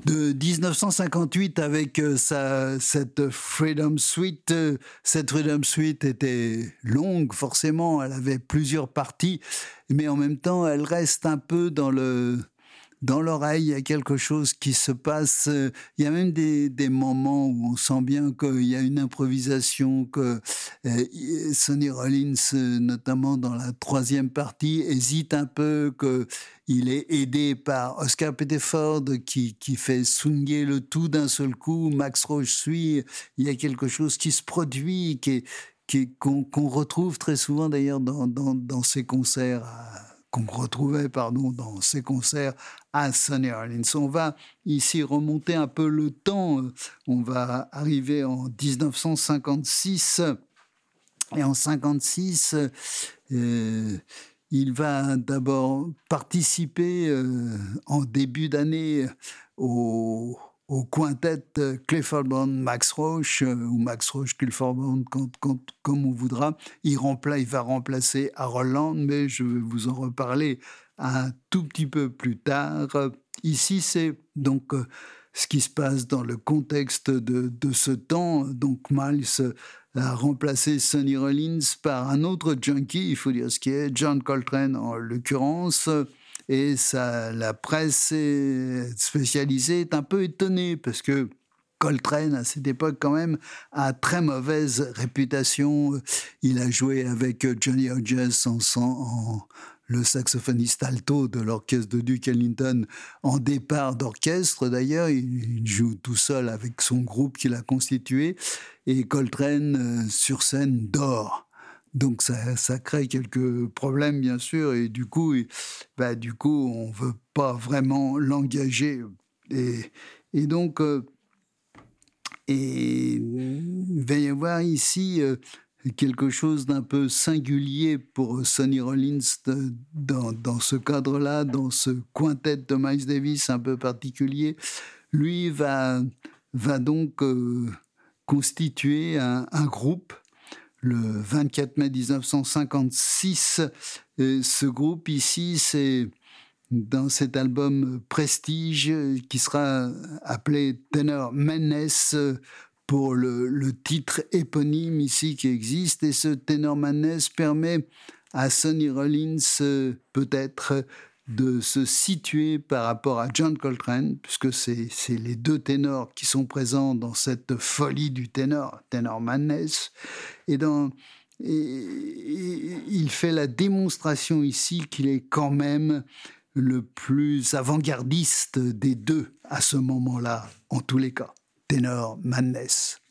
de 1958 avec cette Freedom Suite. Cette Freedom Suite était longue, forcément, elle avait plusieurs parties, mais en même temps, elle reste un peu dans l'oreille, il y a quelque chose qui se passe. Il y a même des moments où on sent bien qu'il y a une improvisation, que Sonny Rollins, notamment dans la troisième partie, hésite un peu, qu'il est aidé par Oscar Pettiford qui fait swinguer le tout d'un seul coup. Max Roach suit. Il y a quelque chose qui se produit, qu'on retrouve très souvent d'ailleurs dans ces concerts. Qu'on retrouvait, dans ces concerts à Sonny Rollins. On va ici remonter un peu le temps. On va arriver en 1956. Et en 1956, il va d'abord participer en début d'année au quintet Clifford Brown Max Roach, ou Max Roach Clifford Brown, comme on voudra. Il va remplacer Harold Land, mais je vais vous en reparler un tout petit peu plus tard. Ici, c'est donc ce qui se passe dans le contexte de ce temps. Donc Miles a remplacé Sonny Rollins par un autre junkie, il faut dire ce qui est, John Coltrane en l'occurrence. Et la presse spécialisée est un peu étonnée parce que Coltrane, à cette époque, quand même, a très mauvaise réputation. Il a joué avec Johnny Hodges le saxophoniste alto de l'orchestre de Duke Ellington en départ d'orchestre. D'ailleurs, il joue tout seul avec son groupe qu'il a constitué. Et Coltrane, sur scène, dort. Donc ça crée quelques problèmes, bien sûr, et du coup on veut pas vraiment l'engager. Et donc, il va y avoir ici quelque chose d'un peu singulier pour Sonny Rollins dans ce cadre-là, dans ce quintet de Miles Davis un peu particulier. Lui va donc constituer un groupe le 24 mai 1956. Ce groupe ici, c'est dans cet album Prestige qui sera appelé Tenor Madness pour le titre éponyme ici qui existe. Et ce Tenor Madness permet à Sonny Rollins peut-être de se situer par rapport à John Coltrane, puisque c'est les deux ténors qui sont présents dans cette folie du Tenor Madness. Et il fait la démonstration ici qu'il est quand même le plus avant-gardiste des deux à ce moment-là, en tous les cas. Tenor Madness.